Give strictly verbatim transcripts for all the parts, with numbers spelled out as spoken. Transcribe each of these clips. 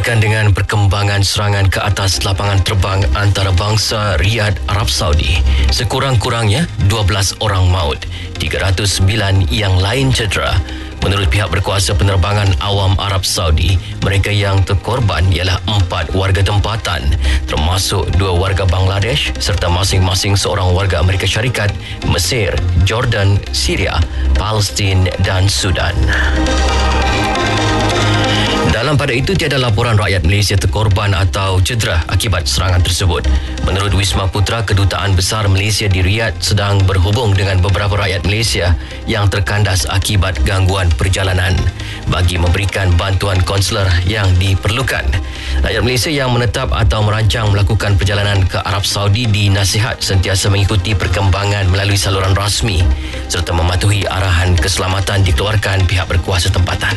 Berkaitan dengan perkembangan serangan ke atas lapangan terbang antarabangsa Riyadh, Arab Saudi, sekurang-kurangnya dua belas orang maut, tiga ratus sembilan yang lain cedera. Menurut pihak berkuasa penerbangan awam Arab Saudi, mereka yang terkorban ialah empat warga tempatan, termasuk dua warga Bangladesh serta masing-masing seorang warga Amerika Syarikat, Mesir, Jordan, Syria, Palestin dan Sudan. Dalam pada itu, tiada laporan rakyat Malaysia terkorban atau cedera akibat serangan tersebut. Menurut Wisma Putra, Kedutaan Besar Malaysia di Riyadh sedang berhubung dengan beberapa rakyat Malaysia yang terkandas akibat gangguan perjalanan bagi memberikan bantuan konsuler yang diperlukan. Rakyat Malaysia yang menetap atau merancang melakukan perjalanan ke Arab Saudi dinasihat sentiasa mengikuti perkembangan melalui saluran rasmi serta mematuhi arahan keselamatan dikeluarkan pihak berkuasa tempatan.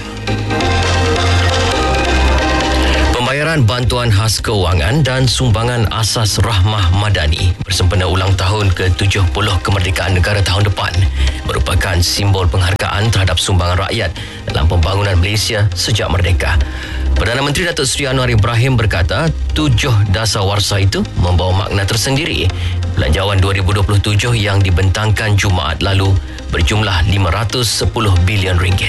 Pembayaran bantuan khas kewangan dan sumbangan asas rahmah madani bersempena ulang tahun ke tujuh puluh kemerdekaan negara tahun depan merupakan simbol penghargaan terhadap sumbangan rakyat dalam pembangunan Malaysia sejak merdeka. Perdana Menteri Datuk Seri Anwar Ibrahim berkata, tujuh dasawarsa itu membawa makna tersendiri. Belanjawan dua ribu dua puluh tujuh yang dibentangkan Jumaat lalu berjumlah lima ratus sepuluh bilion ringgit.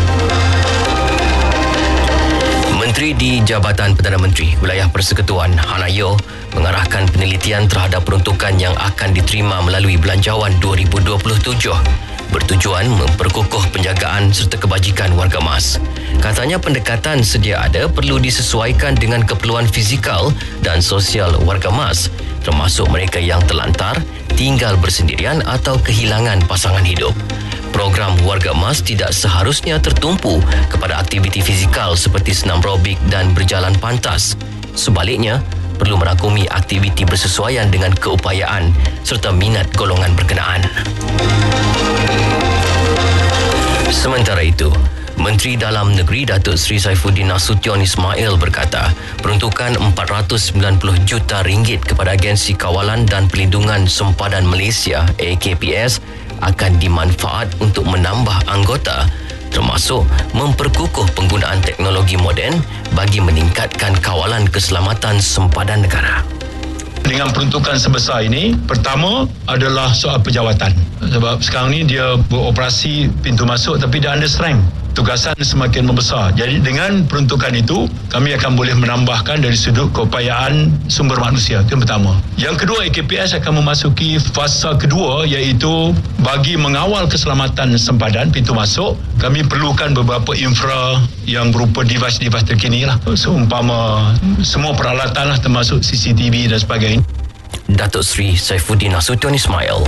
Menteri di Jabatan Perdana Menteri Wilayah Persekutuan Hannah Yeoh mengarahkan penelitian terhadap peruntukan yang akan diterima melalui Belanjawan dua ribu dua puluh tujuh bertujuan memperkukuh penjagaan serta kebajikan warga mas. Katanya pendekatan sedia ada perlu disesuaikan dengan keperluan fizikal dan sosial warga mas, termasuk mereka yang terlantar, tinggal bersendirian atau kehilangan pasangan hidup. Program Warga Emas tidak seharusnya tertumpu kepada aktiviti fizikal seperti senam aerobik dan berjalan pantas. Sebaliknya, perlu merangkumi aktiviti bersesuaian dengan keupayaan serta minat golongan berkenaan. Sementara itu, Menteri Dalam Negeri Datuk Seri Saifuddin Nasution Ismail berkata, peruntukan empat ratus sembilan puluh juta ringgit kepada Agensi Kawalan dan Perlindungan Sempadan Malaysia A K P S akan dimanfaat untuk menambah anggota, termasuk memperkukuh penggunaan teknologi moden bagi meningkatkan kawalan keselamatan sempadan negara. Dengan peruntukan sebesar ini, pertama adalah soal pejawatan. Sebab sekarang ni dia beroperasi pintu masuk tapi dia under strength. Tugasan semakin membesar. Jadi dengan peruntukan itu, kami akan boleh menambahkan dari sudut keupayaan sumber manusia. Itu yang pertama. Yang kedua, A K P S akan memasuki fasa kedua, iaitu bagi mengawal keselamatan sempadan pintu masuk, kami perlukan beberapa infra yang berupa device-device terkini lah. Seumpama semua peralatan lah, termasuk C C T V dan sebagainya. Datuk Seri Saifuddin Nasution Ismail.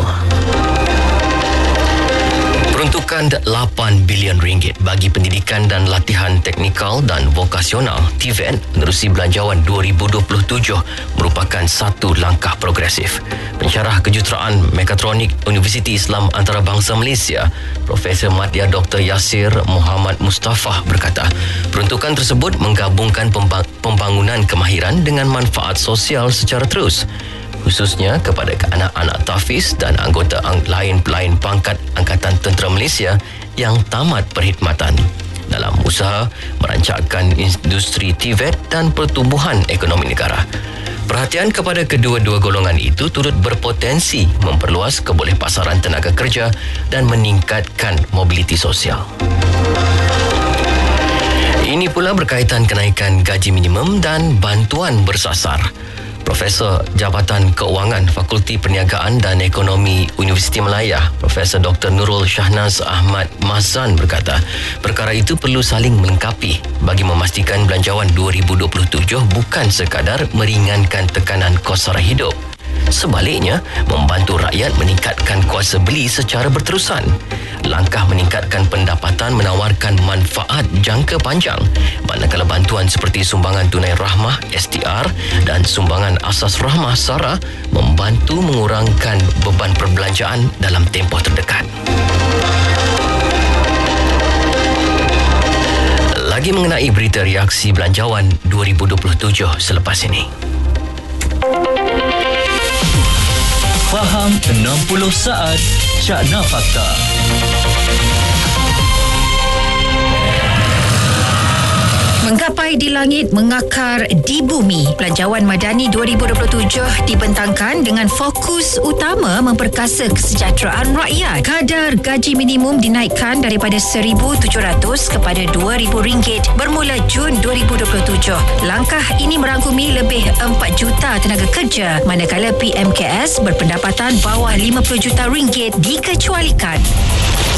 Peruntukan lapan bilion ringgit bagi pendidikan dan latihan teknikal dan vokasional T V E T menerusi Belanjawan dua ribu dua puluh tujuh merupakan satu langkah progresif. Pensyarah kejuruteraan Mekatronik Universiti Islam Antarabangsa Malaysia, Profesor Madya Doktor Yasir Muhammad Mustafa berkata, peruntukan tersebut menggabungkan pembangunan kemahiran dengan manfaat sosial secara terus, khususnya kepada anak-anak tahfiz dan anggota lain pelayan pangkat Angkatan Tentera Malaysia yang tamat perkhidmatan dalam usaha merancangkan industri T V E T dan pertumbuhan ekonomi negara. Perhatian kepada kedua-dua golongan itu turut berpotensi memperluas kebolehpasaran tenaga kerja dan meningkatkan mobiliti sosial. Ini pula berkaitan kenaikan gaji minimum dan bantuan bersasar. Profesor Jabatan Keuangan Fakulti Perniagaan dan Ekonomi Universiti Malaya, Profesor Doktor Nurul Shahnaz Ahmad Mazan berkata, perkara itu perlu saling melengkapi bagi memastikan Belanjawan dua ribu dua puluh tujuh bukan sekadar meringankan tekanan kos sara hidup. Sebaliknya, membantu rakyat meningkatkan kuasa beli secara berterusan. Langkah meningkatkan pendapatan menawarkan manfaat jangka panjang, manakala bantuan seperti sumbangan tunai rahmah S T R dan sumbangan asas rahmah sara membantu mengurangkan beban perbelanjaan dalam tempoh terdekat. Lagi mengenai berita reaksi Belanjawan dua ribu dua puluh tujuh selepas ini. Faham enam puluh saat Cakna Fakta. Menggapai di langit, mengakar di bumi. Belanjawan Madani dua ribu dua puluh tujuh dibentangkan dengan fokus utama memperkasa kesejahteraan rakyat. Kadar gaji minimum dinaikkan daripada seribu tujuh ratus kepada dua ribu ringgit bermula Jun dua ribu dua puluh tujuh. Langkah ini merangkumi lebih empat juta tenaga kerja, manakala P M K S berpendapatan bawah lima puluh juta ringgit dikecualikan.